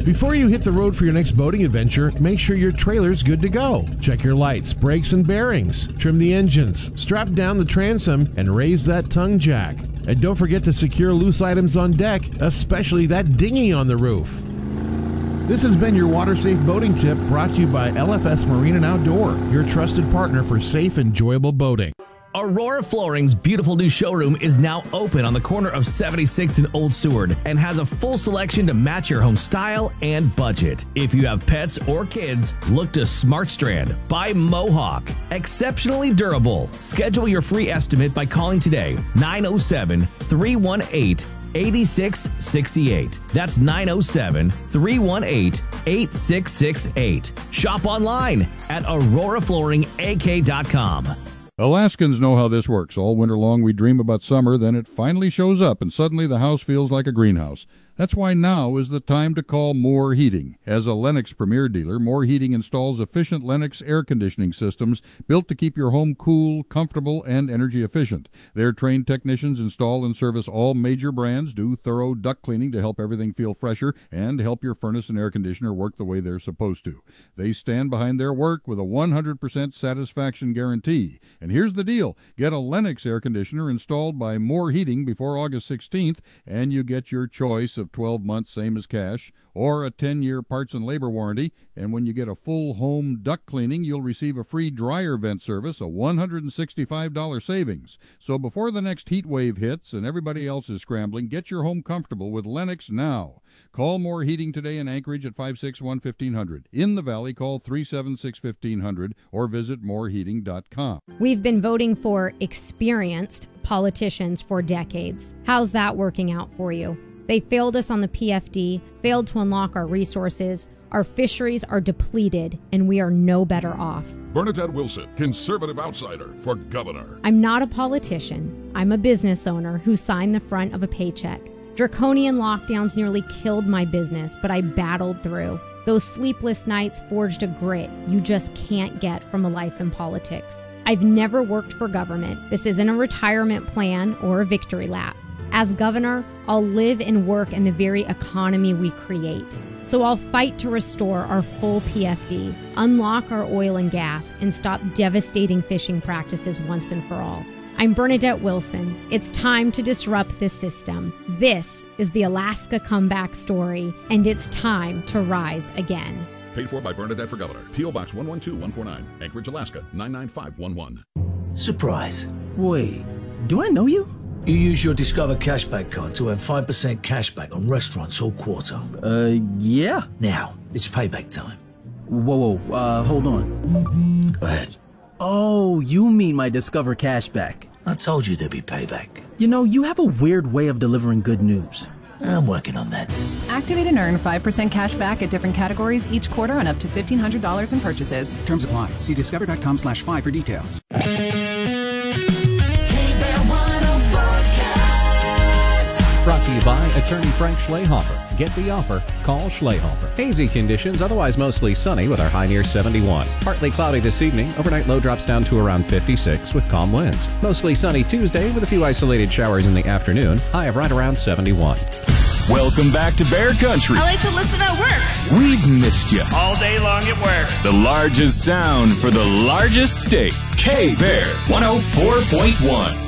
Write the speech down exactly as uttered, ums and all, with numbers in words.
Before you hit the road for your next boating adventure, make sure your trailer's good to go. Check your lights, brakes, and bearings. Trim the engines, strap down the transom, and raise that tongue jack. And don't forget to secure loose items on deck, especially that dinghy on the roof. This has been your Water Safe Boating Tip, brought to you by L F S Marine and Outdoor, your trusted partner for safe, enjoyable boating. Aurora Flooring's beautiful new showroom is now open on the corner of seventy-sixth and Old Seward and has a full selection to match your home style and budget. If you have pets or kids, look to Smart Strand by Mohawk. Exceptionally durable. Schedule your free estimate by calling today, nine oh seven, three one eight, eight six six eight. That's nine oh seven, three one eight, eight six six eight. Shop online at aurora flooring a k dot com. Alaskans know how this works. All winter long we dream about summer, then it finally shows up, and suddenly the house feels like a greenhouse. That's why now is the time to call Moore Heating. As a Lennox Premier dealer, Moore Heating installs efficient Lennox air conditioning systems built to keep your home cool, comfortable, and energy efficient. Their trained technicians install and service all major brands, do thorough duct cleaning to help everything feel fresher, and help your furnace and air conditioner work the way they're supposed to. They stand behind their work with a one hundred percent satisfaction guarantee. And here's the deal. Get a Lennox air conditioner installed by Moore Heating before August sixteenth, and you get your choice of twelve months, same as cash, or a ten-year parts and labor warranty. And when you get a full home duct cleaning, you'll receive a free dryer vent service, a one hundred sixty-five dollars savings. So before the next heat wave hits and everybody else is scrambling, get your home comfortable with Lennox now. Call Moore Heating today in Anchorage at five six one, fifteen hundred. In the Valley, call three seven six, fifteen hundred or visit moore heating dot com. We've been voting for experienced politicians for decades. How's that working out for you? They failed us on the P F D, failed to unlock our resources. Our fisheries are depleted, and we are no better off. Bernadette Wilson, conservative outsider for governor. I'm not a politician. I'm a business owner who signed the front of a paycheck. Draconian lockdowns nearly killed my business, but I battled through. Those sleepless nights forged a grit you just can't get from a life in politics. I've never worked for government. This isn't a retirement plan or a victory lap. As governor, I'll live and work in the very economy we create. So I'll fight to restore our full P F D, unlock our oil and gas, and stop devastating fishing practices once and for all. I'm Bernadette Wilson. It's time to disrupt this system. This is the Alaska comeback story, and it's time to rise again. Paid for by Bernadette for Governor. P O. Box one one two one four nine, Anchorage, Alaska, nine nine five one one. Surprise. Wait, do I know you? You use your Discover Cashback card to earn five percent cashback on restaurants all quarter. Uh, yeah. Now, it's payback time. Whoa, whoa, uh, hold on. Go ahead. Oh, you mean my Discover Cashback. I told you there'd be payback. You know, you have a weird way of delivering good news. I'm working on that. Activate and earn five percent cash back at different categories each quarter on up to fifteen hundred dollars in purchases. Terms apply. See discover.com slash five for details. Brought to you by attorney Frank Schlehofer. Get the offer. Call Schlehofer. Hazy conditions, otherwise mostly sunny with our high near seventy-one. Partly cloudy this evening. Overnight low drops down to around fifty-six with calm winds. Mostly sunny Tuesday with a few isolated showers in the afternoon. High of right around seventy-one. Welcome back to Bear Country. I like to listen at work. We've missed you. All day long at work. The largest sound for the largest state. K-Bear one oh four point one.